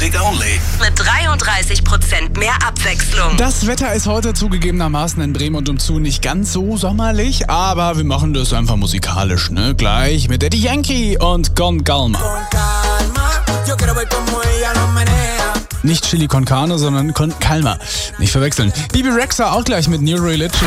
Music Only. Mit 33% mehr Abwechslung. Das Wetter ist heute zugegebenermaßen in Bremen und umzu nicht ganz so sommerlich, aber wir machen das einfach musikalisch, ne? Gleich mit Daddy Yankee und Con Calma. Nicht Chili con Carne, sondern Con Calma. Nicht verwechseln. Bibi Rexha auch gleich mit New Religion.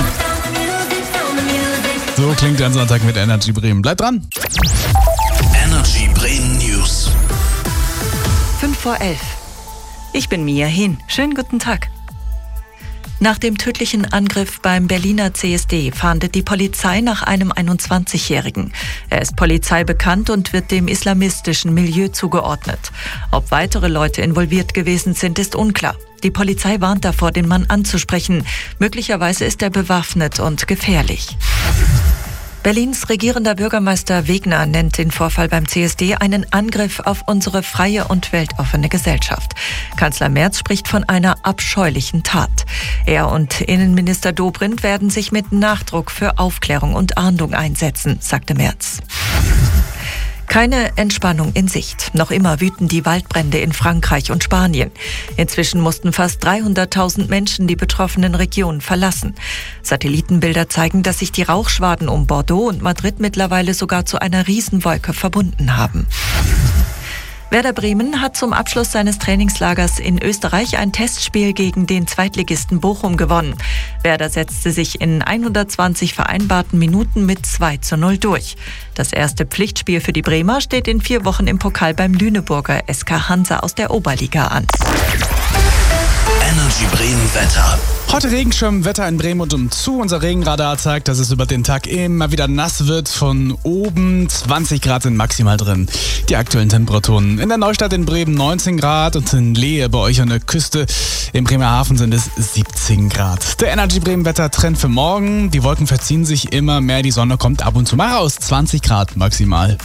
So klingt ein Sonntag mit Energy Bremen. Bleibt dran. Energy Bremen News. 5:11. Ich bin Mia Hin. Schönen guten Tag. Nach dem tödlichen Angriff beim Berliner CSD fahndet die Polizei nach einem 21-Jährigen. Er ist polizeibekannt und wird dem islamistischen Milieu zugeordnet. Ob weitere Leute involviert gewesen sind, ist unklar. Die Polizei warnt davor, den Mann anzusprechen. Möglicherweise ist er bewaffnet und gefährlich. Berlins regierender Bürgermeister Wegner nennt den Vorfall beim CSD einen Angriff auf unsere freie und weltoffene Gesellschaft. Kanzler Merz spricht von einer abscheulichen Tat. Er und Innenminister Dobrindt werden sich mit Nachdruck für Aufklärung und Ahndung einsetzen, sagte Merz. Keine Entspannung in Sicht. Noch immer wüten die Waldbrände in Frankreich und Spanien. Inzwischen mussten fast 300.000 Menschen die betroffenen Regionen verlassen. Satellitenbilder zeigen, dass sich die Rauchschwaden um Bordeaux und Madrid mittlerweile sogar zu einer Riesenwolke verbunden haben. Werder Bremen hat zum Abschluss seines Trainingslagers in Österreich ein Testspiel gegen den Zweitligisten Bochum gewonnen. Werder setzte sich in 120 vereinbarten Minuten mit 2:0 durch. Das erste Pflichtspiel für die Bremer steht in 4 Wochen im Pokal beim Lüneburger SK Hansa aus der Oberliga an. Energy Bremen Wetter. Heute Regenschirmwetter in Bremen und umzu. Unser Regenradar zeigt, dass es über den Tag immer wieder nass wird. Von oben 20 Grad sind maximal drin. Die aktuellen Temperaturen in der Neustadt in Bremen 19 Grad und in Lehe bei euch an der Küste im Bremerhaven sind es 17 Grad. Der Energy Bremen Wettertrend für morgen. Die Wolken verziehen sich immer mehr, die Sonne kommt ab und zu mal raus. 20 Grad maximal.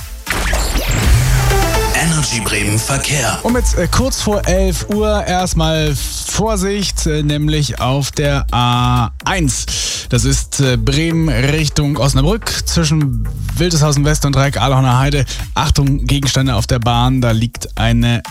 Energy Bremen Verkehr. Und jetzt kurz vor 11 Uhr erstmal Vorsicht, nämlich auf der A1. Das ist Bremen Richtung Osnabrück zwischen Wildeshausen West und Dreieck Ahlhorner Heide. Achtung, Gegenstände auf der Bahn, da liegt eine